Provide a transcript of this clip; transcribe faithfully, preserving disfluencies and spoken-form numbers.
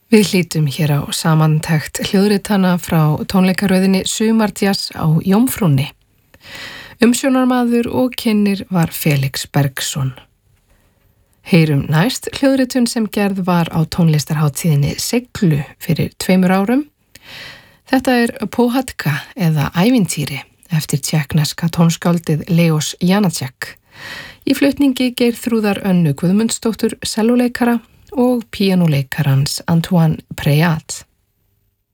Við hlítum hér á samantekt hljóðritana frá tónleikaröðinni Sumardjass á Jómfrúnni. Umsjónarmaður og kynnir var Felix Bergsson. Heyrum næst hljóðritun sem gerð var á tónlistarhátíðinni Seiglu fyrir tveimur árum. Þetta er Pohádka eða ævintýri eftir tékkneska tónskáldið Leos Janáček. Í flutningi Geirþrúðar Önnu Guðmundsdóttur sellóleikara og píanóleikarans Antoine Préat.